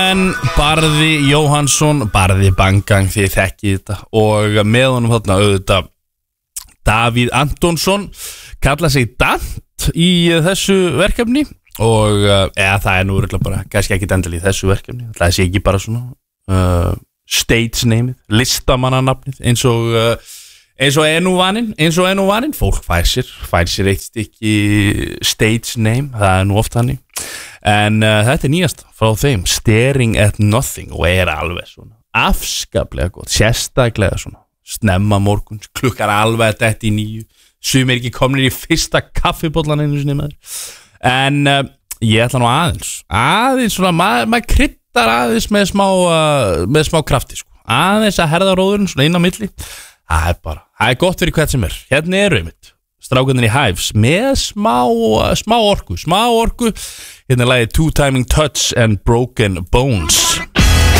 Barði Jóhannsson, Barði Bangang, þið þekkið þetta. Og með honum þarna auðvitað Davíð Antonsson, kalla sig Dant í þessu verkefni. Og það nú örugglega bara, kannski ekki endilega í þessu verkefni. Það sé ekki bara svona stage nameið, listamannanafnið, eins og nú vaninn. Fólk fær sér eitt stykki stage name, það nú oft hannig. En þetta nýjast frá þeim, Staring at Nothing, og alveg svona afskaplega gott, sérstaklega svona snemma morguns, klukkar alveg þetta í 9, sumir ekki komnir í fyrsta kaffibollan einu sinni maður. En ég ætla nú aðeins svona, maður kryddar aðeins með smá krafti, sko. Aðeins að herða róðurinn svona inn á milli. Það er gott fyrir hvert sem er. Hérna einmitt strákarnir í Hives með smá orku. Hérna er lagið Two Timing Touch and Broken Bones.